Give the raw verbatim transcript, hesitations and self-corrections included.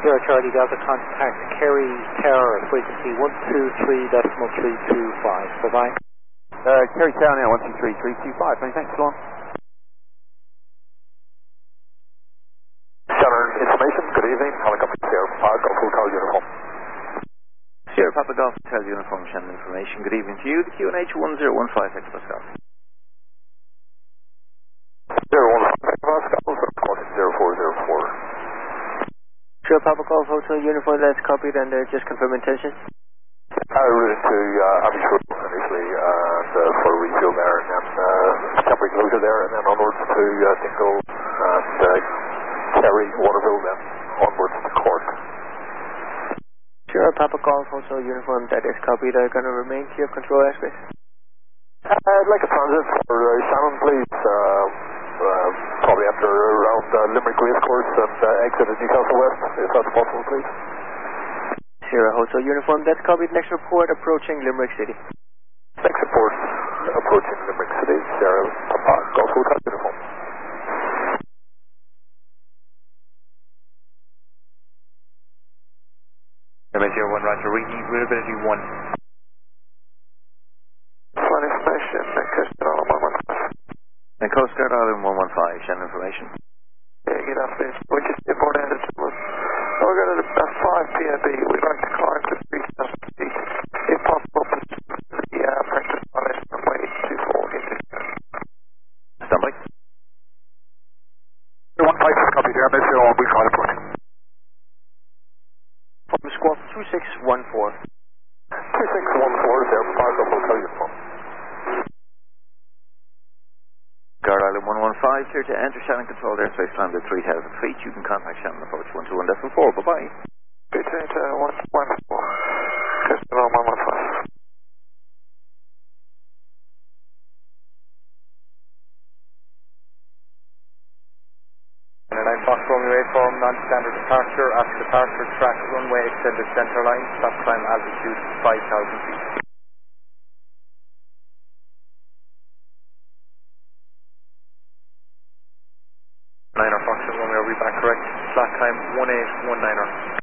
Zero Charlie Delta, contact Kerry Tower, frequency one two three decimal three two five. Bye-bye. Uh, Kerry Tower now, one two three three two five. Many thanks, go on. Shannon information, good evening. Helicopter Sierra Papa Golf Hotel Uniform. Sierra Papa Golf Hotel Uniform, Shannon information. Good evening to you. The Q N H one zero one five Hectopascal. zero one five Hectopascal, recording zero four zero four. Sierra Papa Golf Hotel Uniform, that's copied and uh, just confirm intention. I routed to uh, Abbey Shore initially, and uh, for a refuel there, and then uh, temporary closure there, and then onwards to uh, Dingle and uh, Kerry, Waterville, then onwards to Cork. Sierra Papa Golf Hotel Uniform, that is copied. Are going to remain to your control airspace? Uh, I'd like a transit for uh, Shannon, please. Uh, uh, probably after around uh, Limerick Racecourse and uh, exit at Newcastle West, if that's possible, please. Sierra Hotel Uniform, that's copied. Next report, approaching Limerick City. Next report, approaching Limerick City, Sierra Papa Golf Hotel Uniform. zero one Roger, readability one. Flight information, Coast Guard Island one one five. And Coast Guard Island one one five, Shannon information. Yeah, good afternoon. We're just inboard out of Timberwood. We're going to uh, five P M B. We'd like to climb to three thousand feet. If possible, the uh, pressure pilot runway two four into. Standby. one five is copied here. Maybe all we call approaching. From squawk two six one four. two six one four is there. Park up Hotel Uniform. Guard Island one one five, clear to enter Shannon controlled airspace, climb to three thousand feet. You can contact Shannon approach one two one decimal four. Bye-bye. Good to enter one one four. Coast Guard one one five. nine Fox Romeo eight four, non-standard departure. After departure, track runway extended center line. Stop climb altitude five thousand feet. Niner Fox Romeo, read back correct. Flat climb one eight one niner.